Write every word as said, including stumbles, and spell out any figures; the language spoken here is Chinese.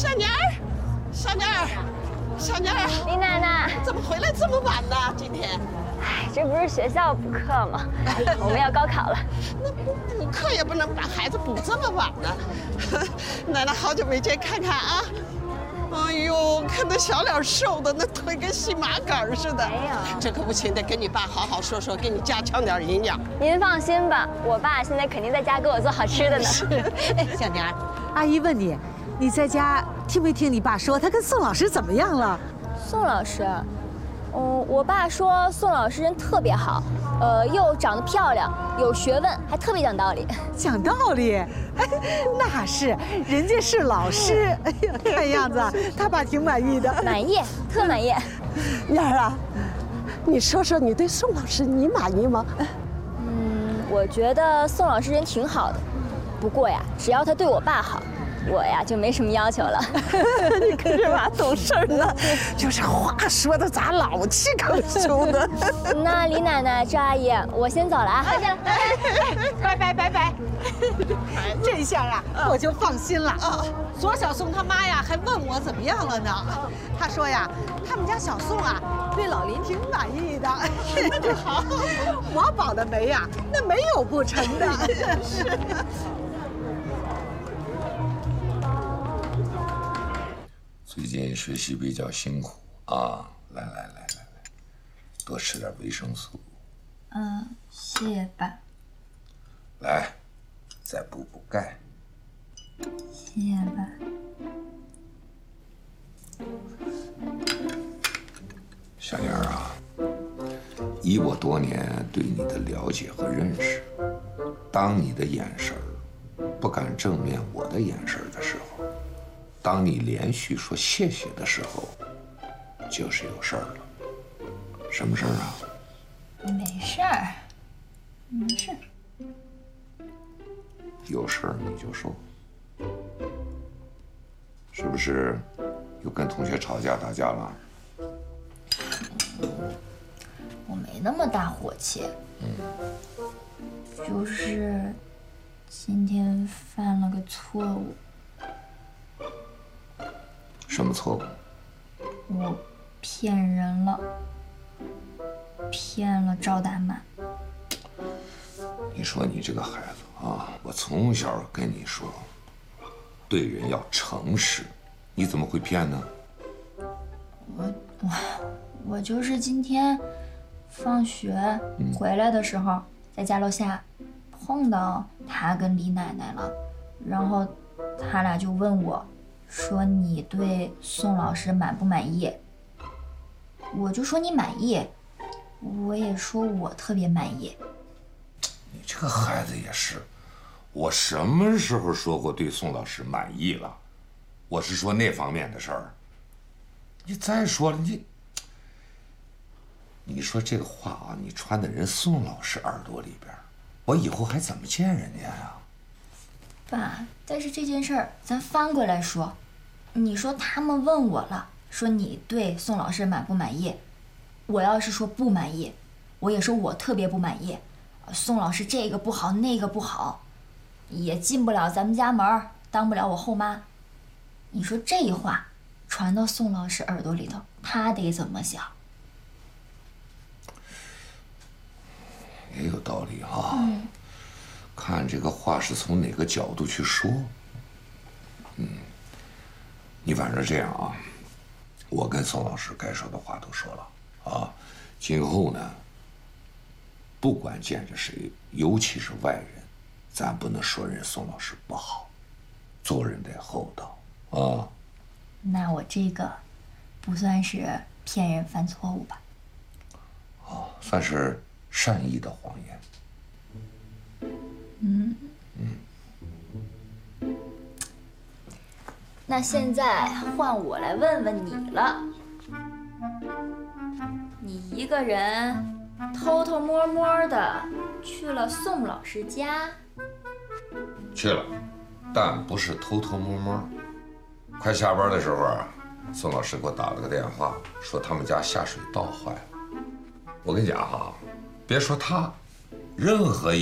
小妮儿，小妮儿，小妮儿， 李奶奶， 怎么回来这么晚呢？今天？ 哎，这不是学校补课吗？我们要高考了。 那补补课也不能把孩子补这么晚呢。奶奶好久没见，看看啊。哎呦，看那小脸瘦的，那腿跟细麻杆似的。 没有， 这可不行，得跟你爸好好说说，给你加强点营养。 您放心吧，我爸现在肯定在家给我做好吃的呢。 哎，小妮儿，阿姨问你，你在家听没听你爸说他跟宋老师怎么样了？ 宋老师，嗯，我爸说宋老师人特别好，呃，又长得漂亮，有学问，还特别讲道理。 讲道理，哎，那是，人家是老师。哎呀，看样子他爸挺满意的。 满意，特满意。 妮儿啊，你说说你对宋老师你满意吗？ 嗯，我觉得宋老师人挺好的，不过呀，只要他对我爸好。我呀就没什么要求了。 你可是娃懂事呢，就是话说的咋老气横秋的。 那李奶奶、赵阿姨，我先走了啊。再见了， 拜拜拜拜。这下啊，我就放心了。左小宋他妈呀还问我怎么样了呢？他说呀，他们家小宋啊对老林挺满意的。好，我保的媒呀，那没有不成的。是。 最近学习比较辛苦啊，来来来来来，多吃点维生素。 嗯，谢谢爸。 来，再补补钙。 谢谢爸。 小妮儿啊，以我多年对你的了解和认识，当你的眼神不敢正面我的眼神的时候，当你连续说谢谢的时候，就是有事儿了。什么事儿啊？ 没事儿，没事。 有事儿你就说。是不是又跟同学吵架打架了？ 我没那么大火气。嗯。就是今天犯了个错误。 什么错误？ 我骗人了，骗了赵大满。 你说你这个孩子啊，我从小跟你说，对人要诚实，你怎么会骗呢？ 我我我就是今天放学回来的时候，嗯、在家楼下碰到他跟李奶奶了，然后他俩就问我。说你对宋老师满不满意？我就说你满意，我也说我特别满意。 你这个孩子也是，我什么时候说过对宋老师满意了？我是说那方面的事儿。你再说了，你，你说这个话啊，你传在人宋老师耳朵里边，我以后还怎么见人家呀？ 爸，但是这件事儿咱翻过来说，你说他们问我了，说你对宋老师满不满意？我要是说不满意，我也说我特别不满意。宋老师这个不好，那个不好，也进不了咱们家门，当不了我后妈。你说这话传到宋老师耳朵里头，他得怎么想？ 也有道理哈。 嗯。 看这个话是从哪个角度去说。嗯，你反正这样啊，我跟宋老师该说的话都说了啊。今后呢，不管见着谁，尤其是外人，咱不能说人宋老师不好，做人得厚道啊。 那我这个不算是骗人犯错误吧？ 哦，算是善意的谎言。 嗯嗯， 那现在换我来问问你了。你一个人偷偷摸摸的去了宋老师家？ 去了，但不是偷偷摸摸。快下班的时候啊，宋老师给我打了个电话，说他们家下水道坏了。我跟你讲哈，别说他，任何